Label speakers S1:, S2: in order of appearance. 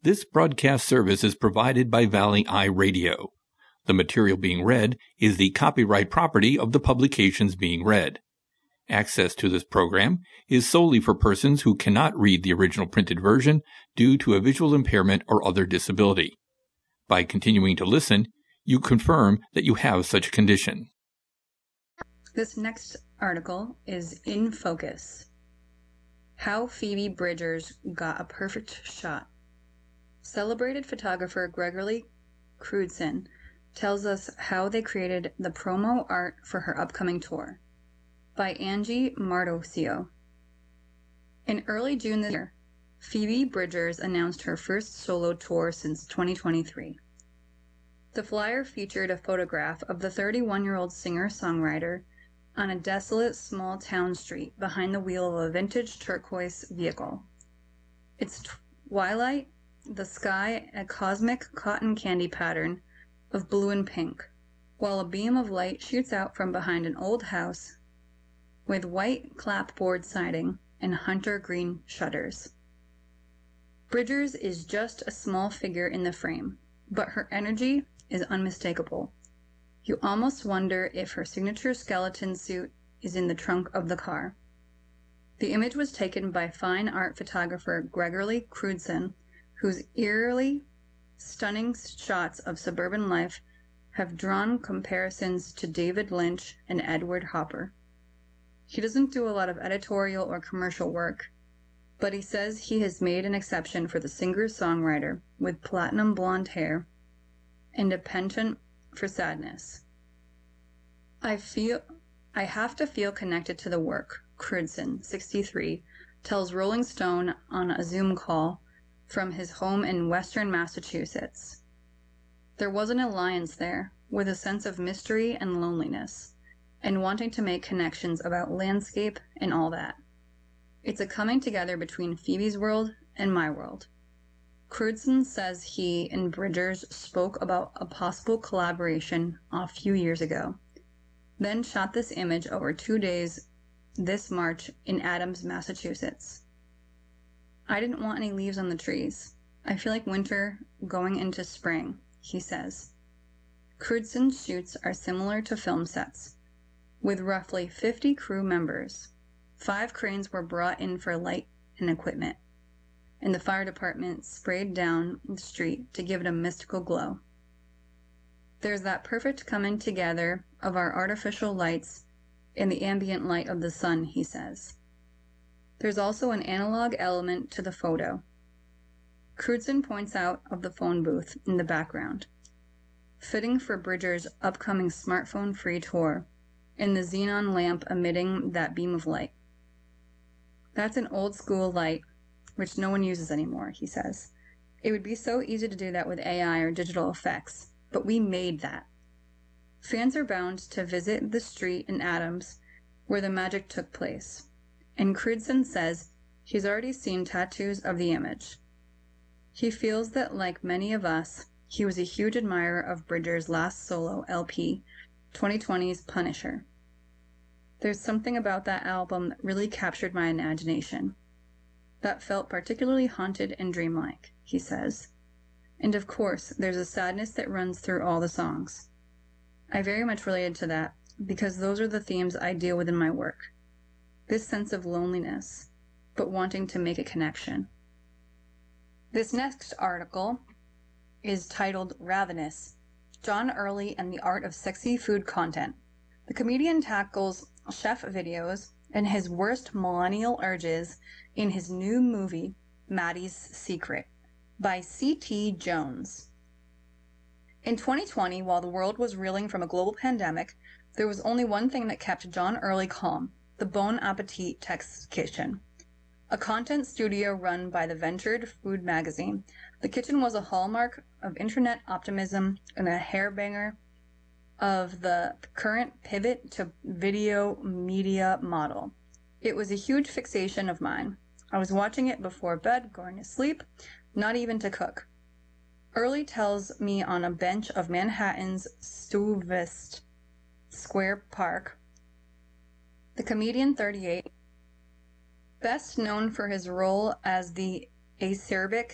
S1: This broadcast service is provided by Valley Eye Radio. The material being read is the copyright property of the publications being read. Access to this program is solely for persons who cannot read the original printed version due to a visual impairment or other disability. By continuing to listen, you confirm that you have such a condition.
S2: This next article is In Focus. How Phoebe Bridgers Got a Perfect Shot. Celebrated photographer Gregory Crewdson tells us how they created the promo art for her upcoming tour. By Angie Mardosio. In early June this year, Phoebe Bridgers announced her first solo tour since 2023. The flyer featured a photograph of the 31-year-old singer-songwriter on a desolate small town street behind the wheel of a vintage turquoise vehicle. It's twilight, the sky a cosmic cotton candy pattern of blue and pink, while a beam of light shoots out from behind an old house with white clapboard siding and hunter green shutters. Bridgers is just a small figure in the frame, but her energy is unmistakable. You almost wonder if her signature skeleton suit is in the trunk of the car. The image was taken by fine art photographer Gregory Crewdson, whose eerily stunning shots of suburban life have drawn comparisons to David Lynch and Edward Hopper. He doesn't do a lot of editorial or commercial work, but he says he has made an exception for the singer-songwriter with platinum blonde hair and a penchant for sadness. I have to feel connected to the work, Crewdson, 63, tells Rolling Stone on a Zoom call from his home in western Massachusetts. There was an alliance there, with a sense of mystery and loneliness, and wanting to make connections about landscape and all that. It's a coming together between Phoebe's world and my world. Crewdson says he and Bridgers spoke about a possible collaboration a few years ago, then shot this image over 2 days this March in Adams, Massachusetts. I didn't want any leaves on the trees. I feel like winter going into spring, he says. Crewdson's shoots are similar to film sets, with roughly 50 crew members. 5 cranes were brought in for light and equipment, and the fire department sprayed down the street to give it a mystical glow. There's that perfect coming together of our artificial lights and the ambient light of the sun, he says. There's also an analog element to the photo. Crewdson points out of the phone booth in the background, fitting for Bridgers' upcoming smartphone-free tour, and the xenon lamp emitting that beam of light. That's an old-school light, which no one uses anymore, he says. It would be so easy to do that with AI or digital effects, but we made that. Fans are bound to visit the street in Adams where the magic took place, and Crewdson says he's already seen tattoos of the image. He feels that, like many of us, he was a huge admirer of Bridgers' last solo LP, 2020's Punisher. There's something about that album that really captured my imagination. That felt particularly haunted and dreamlike, he says. And of course, there's a sadness that runs through all the songs. I very much related to that, because those are the themes I deal with in my work. This sense of loneliness, but wanting to make a connection. This next article is titled Ravenous, John Early and the Art of Sexy Food Content. The comedian tackles chef videos and his worst millennial urges in his new movie, Maddie's Secret, by C.T. Jones. In 2020, while the world was reeling from a global pandemic, there was only one thing that kept John Early calm: the Bon Appetit Text Kitchen. A content studio run by the Ventured Food magazine, the kitchen was a hallmark of internet optimism and a hairbanger of the current pivot to video media model. It was a huge fixation of mine. I was watching it before bed, going to sleep, not even to cook. Early tells me on a bench of Manhattan's Stuyvesant Square Park. The comedian, 38, best known for his role as the acerbic